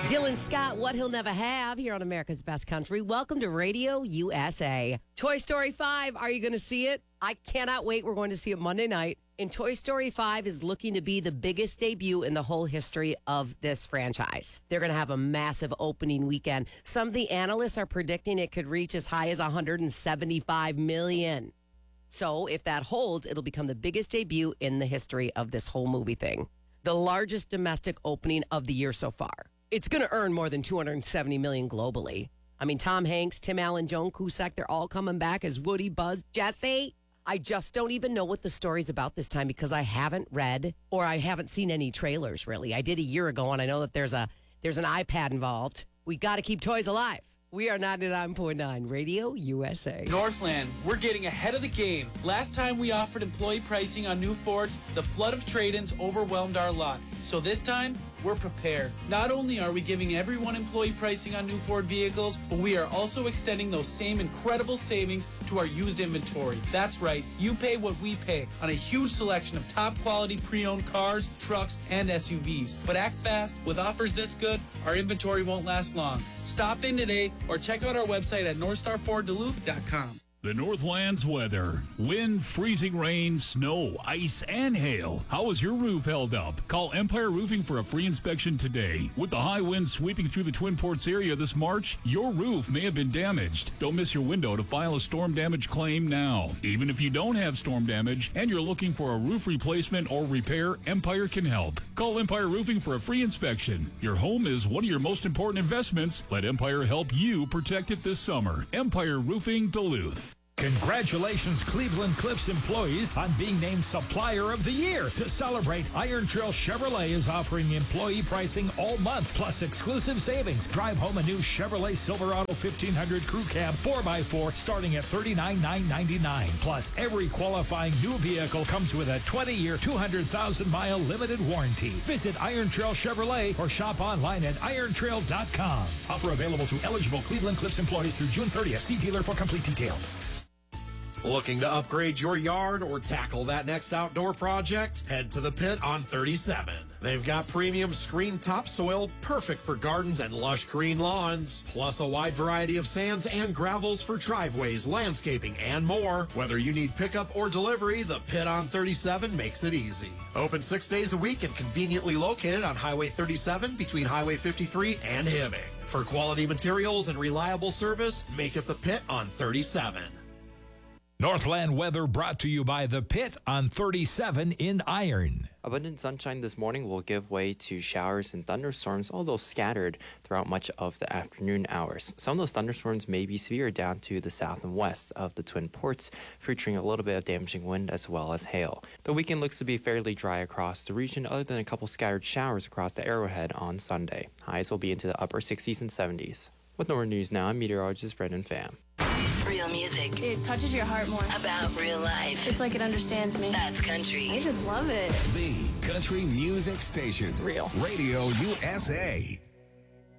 Dylan Scott, What He'll Never Have, here on America's Best Country. Welcome to Radio USA. Toy Story 5, are you going to see it? I cannot wait. We're going to see it Monday night. And Toy Story 5 is looking to be the biggest debut in the whole history of this franchise. They're going to have a massive opening weekend. Some of the analysts are predicting it could reach as high as $175 million. So if that holds, it'll become the biggest debut in the history of this whole movie thing. The largest domestic opening of the year so far. It's going to earn more than $270 million globally. I mean, Tom Hanks, Tim Allen, Joan Cusack, they're all coming back as Woody, Buzz, Jesse. I just don't even know what the story's about this time because I haven't read or I haven't seen any trailers, really. I did a year ago, and I know that there's an iPad involved. We got to keep toys alive. We are 99.9 Radio USA. Northland, we're getting ahead of the game. Last time we offered employee pricing on new Fords, the flood of trade-ins overwhelmed our lot. So this time, we're prepared. Not only are we giving everyone employee pricing on new Ford vehicles, but we are also extending those same incredible savings to our used inventory. That's right, you pay what we pay on a huge selection of top quality pre-owned cars, trucks, and SUVs. But act fast, with offers this good, our inventory won't last long. Stop in today or check out our website at NorthstarFordDuluth.com. The Northland's weather. Wind, freezing rain, snow, ice, and hail. How has your roof held up? Call Empire Roofing for a free inspection today. With the high winds sweeping through the Twin Ports area this March, your roof may have been damaged. Don't miss your window to file a storm damage claim now. Even if you don't have storm damage and you're looking for a roof replacement or repair, Empire can help. Call Empire Roofing for a free inspection. Your home is one of your most important investments. Let Empire help you protect it this summer. Empire Roofing Duluth. Congratulations, Cleveland Cliffs employees, on being named Supplier of the Year. To celebrate, Iron Trail Chevrolet is offering employee pricing all month, plus exclusive savings. Drive home a new Chevrolet Silverado 1500 Crew Cab 4x4 starting at $39,999. Plus, every qualifying new vehicle comes with a 20-year, 200,000-mile limited warranty. Visit Iron Trail Chevrolet or shop online at irontrail.com. Offer available to eligible Cleveland Cliffs employees through June 30th. See dealer for complete details. Looking to upgrade your yard or tackle that next outdoor project? Head to the Pit on 37. They've got premium screen topsoil, perfect for gardens and lush green lawns, plus a wide variety of sands and gravels for driveways, landscaping, and more. Whether you need pickup or delivery, the Pit on 37 makes it easy. Open 6 days a week and conveniently located on Highway 37 between Highway 53 and Hibbing. For quality materials and reliable service, make it the Pit on 37. Northland weather brought to you by The Pit on 37 in Iron. Abundant sunshine this morning will give way to showers and thunderstorms, although scattered throughout much of the afternoon hours. Some of those thunderstorms may be severe down to the south and west of the Twin Ports, featuring a little bit of damaging wind as well as hail. The weekend looks to be fairly dry across the region, other than a couple scattered showers across the Arrowhead on Sunday. Highs will be into the upper 60s and 70s. With more news now, I'm meteorologist Brendan Pham. Real music. It touches your heart more. About real life. It's like it understands me. That's country. I just love it. The country music station. Real. Radio USA.